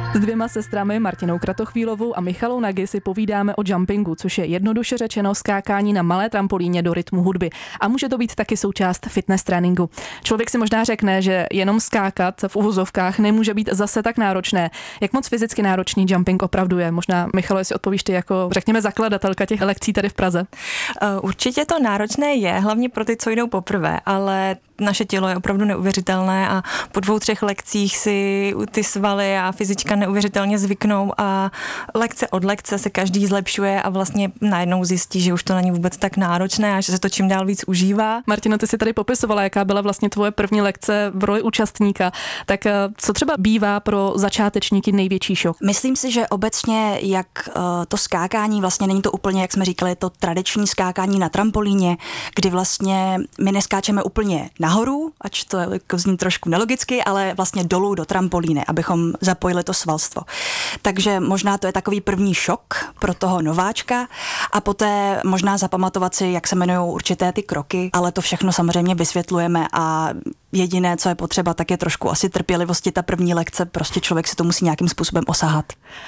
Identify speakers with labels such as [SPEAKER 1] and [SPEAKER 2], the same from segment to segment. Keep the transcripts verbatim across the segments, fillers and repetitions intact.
[SPEAKER 1] S dvěma sestrami Martinou Kratochvílovou a Michalou Nagy si povídáme o jumpingu, což je jednoduše řečeno skákání na malé trampolíně do rytmu hudby. A může to být taky součást fitness tréninku. Člověk si možná řekne, že jenom skákat v uvozovkách nemůže být zase tak náročné. Jak moc fyzicky náročný jumping opravdu je? Možná, Michalo, jestli odpovíš ty jako, řekněme, zakladatelka těch lekcí tady v Praze.
[SPEAKER 2] Určitě to náročné je, hlavně pro ty, co jdou poprvé, ale naše tělo je opravdu neuvěřitelné a po dvou, třech lekcích si ty svaly a fyzička neuvěřitelně zvyknou a lekce od lekce se každý zlepšuje a vlastně najednou zjistí, že už to není vůbec tak náročné a že se to čím dál víc užívá.
[SPEAKER 1] Martino, ty si tady popisovala, jaká byla vlastně tvoje první lekce v roli účastníka. Tak co třeba bývá pro začátečníky největší šok?
[SPEAKER 3] Myslím si, že obecně jak to skákání, vlastně není to úplně, jak jsme říkali, to tradiční skákání na trampolíně, kdy vlastně my neskáčeme úplně nahoru, ač to jako zní trošku nelogicky, ale vlastně dolů do trampolíny, abychom zapojili to svalstvo. Takže možná to je takový první šok pro toho nováčka a poté možná zapamatovat si, jak se jmenují určité ty kroky, ale to všechno samozřejmě vysvětlujeme a jediné, co je potřeba, tak je trošku asi trpělivosti. Ta první lekce, prostě člověk si to musí nějakým způsobem osahat.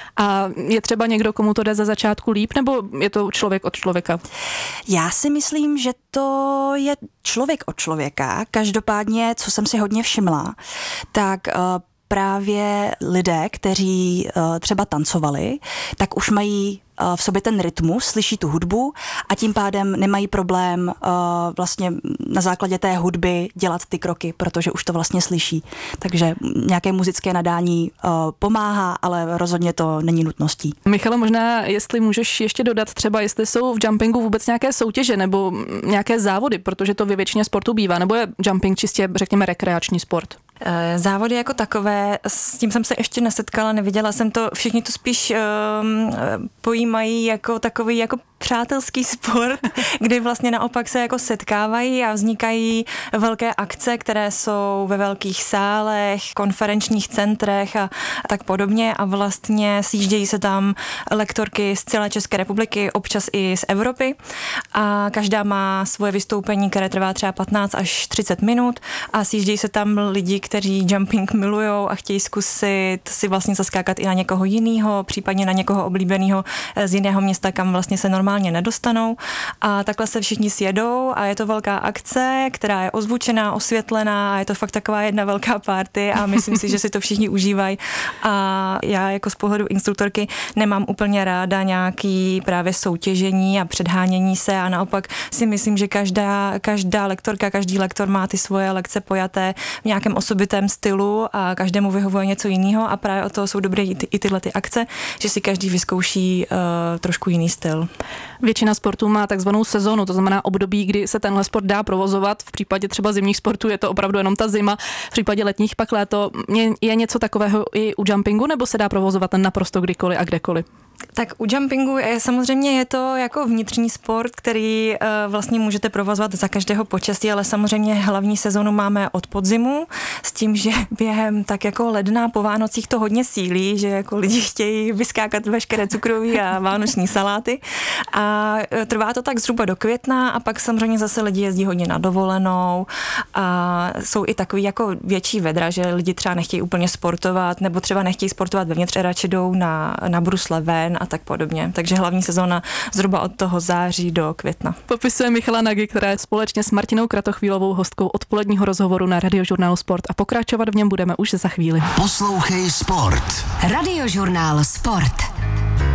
[SPEAKER 1] A je třeba někdo, komu to jde ze začátku líp, nebo je to člověk od člověka?
[SPEAKER 3] Já si myslím, že to je člověk od člověka. Každopádně, co jsem si hodně všimla, tak uh, právě lidé, kteří uh, třeba tancovali, tak už mají uh, v sobě ten rytmus, slyší tu hudbu a tím pádem nemají problém uh, vlastně na základě té hudby dělat ty kroky, protože už to vlastně slyší. Takže nějaké muzické nadání uh, pomáhá, ale rozhodně to není nutností.
[SPEAKER 1] Michale, možná jestli můžeš ještě dodat třeba, jestli jsou v jumpingu vůbec nějaké soutěže nebo nějaké závody, protože to ve většině sportů bývá, nebo je jumping čistě, řekněme, rekreační sport?
[SPEAKER 2] Závody jako takové, s tím jsem se ještě nesetkala, neviděla jsem to, všichni to spíš um, pojímají jako takový jako přátelský sport, kdy vlastně naopak se jako setkávají a vznikají velké akce, které jsou ve velkých sálech, konferenčních centrech a tak podobně a vlastně sjíždějí se tam lektorky z celé České republiky, občas i z Evropy a každá má svoje vystoupení, které trvá třeba patnáct až třicet minut a sjíždějí se tam lidi, kteří jumping milujou a chtějí zkusit si vlastně zaskákat i na někoho jiného, případně na někoho oblíbeného z jiného města, kam vlastně se normálně nedostanou a takhle se všichni sjedou a je to velká akce, která je ozvučená, osvětlená a je to fakt taková jedna velká party a myslím si, že si to všichni užívají a já jako z pohledu instruktorky nemám úplně ráda nějaký právě soutěžení a předhánění se a naopak si myslím, že každá, každá lektorka, každý lektor má ty svoje lekce pojaté v nějakém osobitém stylu a každému vyhovuje něco jiného a právě o toho jsou dobré i, ty, i tyhle ty akce, že si každý vyzkouší uh, trošku jiný styl.
[SPEAKER 1] Většina sportů má takzvanou sezonu, to znamená období, kdy se tenhle sport dá provozovat. V případě třeba zimních sportů je to opravdu jenom ta zima, v případě letních pak léto. Je něco takového i u jumpingu, nebo se dá provozovat naprosto kdykoliv a kdekoliv?
[SPEAKER 2] Tak u jumpingu je samozřejmě je to jako vnitřní sport, který uh, vlastně můžete provozovat za každého počasí, ale samozřejmě hlavní sezonu máme od podzimu s tím, že během tak jako ledna po Vánocích to hodně sílí, že jako lidi chtějí vyskákat veškeré cukroví a vánoční saláty a uh, trvá to tak zhruba do května a pak samozřejmě zase lidi jezdí hodně na dovolenou a jsou i takový jako větší vedra, že lidi třeba nechtějí úplně sportovat nebo třeba nechtějí sportovat vevnitř, radši jdou na, na brusle ven a tak podobně. Takže hlavní sezóna zhruba od toho září do května.
[SPEAKER 1] Popisuje Michala Nagy, která je společně s Martinou Kratochvílovou hostkou odpoledního rozhovoru na Radiožurnálu Sport a pokračovat v něm budeme už za chvíli.
[SPEAKER 4] Poslouchej Sport.
[SPEAKER 5] Radiožurnál Sport.